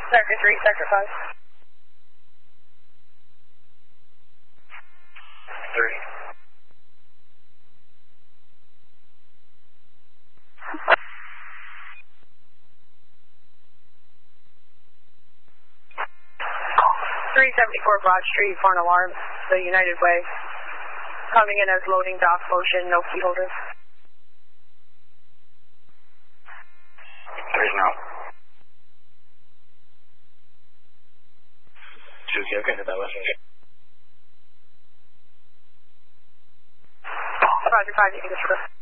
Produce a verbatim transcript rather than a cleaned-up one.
Sector three, Sector five. Three. three seventy-four Broad Street for an alarm, the United Way. Coming in as loading dock motion, no key holders. There's no. Susie, okay, that was it. Roger, five, you can discuss.